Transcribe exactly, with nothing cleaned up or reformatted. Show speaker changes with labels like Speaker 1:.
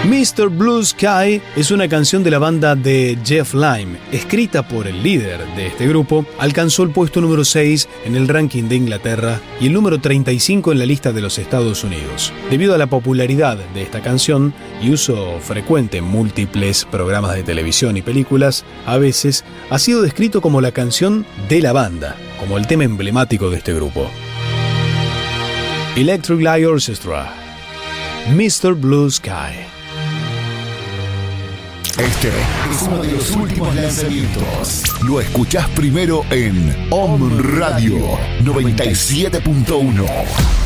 Speaker 1: mister Blue Sky es una canción de la banda de Jeff Lynne, escrita por el líder de este grupo. Alcanzó el puesto número seis en el ranking de Inglaterra y el número treinta y cinco en la lista de los Estados Unidos. Debido a la popularidad de esta canción y uso frecuente en múltiples programas de televisión y películas, a veces ha sido descrito como la canción de la banda, como el tema emblemático de este grupo. Electric Light Orchestra, mister Blue Sky.
Speaker 2: Este es uno de los últimos lanzamientos. Lo escuchás primero en Om Radio noventa y siete punto uno.